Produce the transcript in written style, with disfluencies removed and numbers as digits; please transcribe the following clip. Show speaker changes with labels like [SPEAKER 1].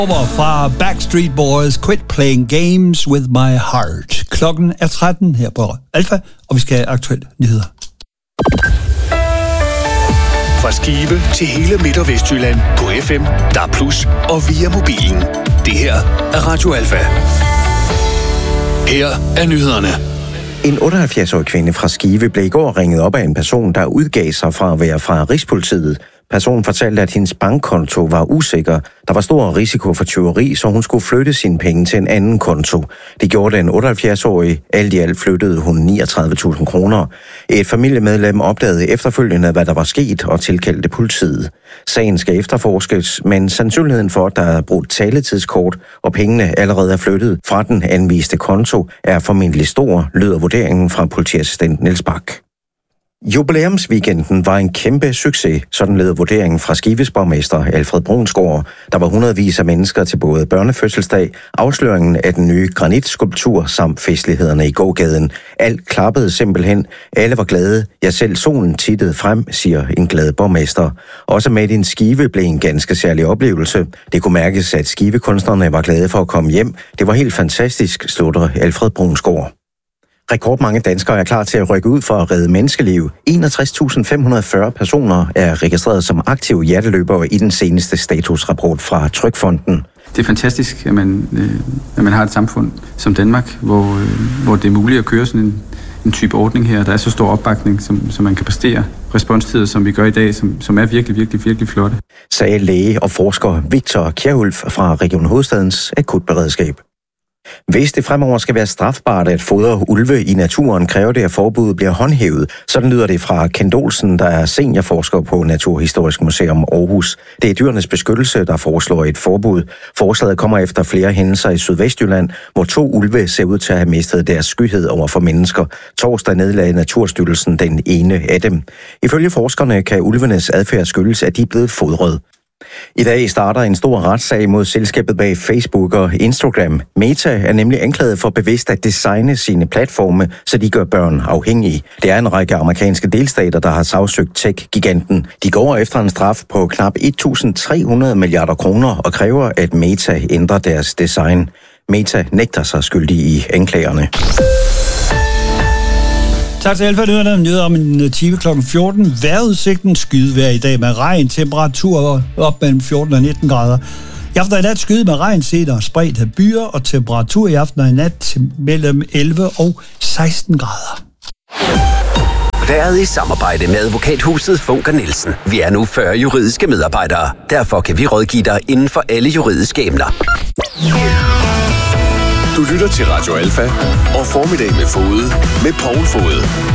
[SPEAKER 1] Over fra Backstreet Boys, Quit Playing Games With My Heart. Klokken er 13 her på Alfa, og vi skal have aktuelle nyheder.
[SPEAKER 2] Fra Skive til hele Midt- og Vestjylland på FM, DAB+, og via mobilen. Det her er Radio Alfa. Her er nyhederne.
[SPEAKER 3] En 78-årig kvinde fra Skive blev i går ringet op af en person, der udgav sig fra at være fra Rigspolitiet. Personen fortalte, at hendes bankkonto var usikker. Der var stor risiko for tyveri, så hun skulle flytte sine penge til en anden konto. Det gjorde den 78-årige. Alt i alt flyttede hun 39.000 kroner. Et familiemedlem opdagede efterfølgende, hvad der var sket, og tilkaldte politiet. Sagen skal efterforskes, men sandsynligheden for, at der er brugt taletidskort, og pengene allerede er flyttet fra den anviste konto, er formentlig stor, lyder vurderingen fra politiassistent Niels Bak. Jubilæumsweekenden var en kæmpe succes, sådan lød vurderingen fra Skives borgmester Alfred Brunsgaard. Der var hundredvis af mennesker til både børnefødselsdag, afsløringen af den nye granitskulptur samt festlighederne i gågaden. Alt klappede simpelthen. Alle var glade. Ja, selv solen tittede frem, siger en glad borgmester. Også med din Skive blev en ganske særlig oplevelse. Det kunne mærkes, at Skive-kunstnerne var glade for at komme hjem. Det var helt fantastisk, slutter Alfred Brunsgaard. Rekordmange danskere er klar til at rykke ud for at redde menneskeliv. 61.540 personer er registreret som aktive hjerteløbere i den seneste statusrapport fra Trygfonden.
[SPEAKER 4] Det er fantastisk, at man har et samfund som Danmark, hvor det er muligt at køre sådan en type ordning her. Der er så stor opbakning, som man kan præstere. Responstider, som vi gør i dag, som er virkelig, virkelig, virkelig flotte.
[SPEAKER 3] Sagde læge og forsker Victor Kjærhulf fra Region Hovedstadens akutberedskab. Hvis det fremover skal være strafbart at fodre ulve i naturen, kræver det, at forbuddet bliver håndhævet. Sådan lyder det fra Kent Olsen, der er seniorforsker på Naturhistorisk Museum Aarhus. Det er Dyrenes Beskyttelse, der foreslår et forbud. Forslaget kommer efter flere hændelser i Sydvestjylland, hvor 2 ulve ser ud til at have mistet deres skyhed over for mennesker. Torsdag nedlagde Naturstyrelsen den ene af dem. Ifølge forskerne kan ulvenes adfærd skyldes, at de er blevet fodret. I dag starter en stor retssag mod selskabet bag Facebook og Instagram. Meta er nemlig anklaget for bevidst at designe sine platforme, så de gør børn afhængige. Det er en række amerikanske delstater, der har sagsøgt tech-giganten. De går efter en straf på knap 1.300 milliarder kroner og kræver, at Meta ændrer deres design. Meta nægter sig skyldig i anklagerne.
[SPEAKER 1] Tak til Alfa. Nyheder om en time kl. 14. Vejrudsigten skydevejr i dag med regn. Temperatur op mellem 14 og 19 grader. I aften og i nat skyde med regn, set og spredt af byer, og temperatur i aften og i nat mellem 11 og 16 grader.
[SPEAKER 5] Været i samarbejde med advokathuset Funker Nielsen. Vi er nu 40 juridiske medarbejdere. Derfor kan vi rådgive dig inden for alle juridiske emner.
[SPEAKER 2] Du lytter til Radio Alfa og Formiddag med Fode med Poul Fode.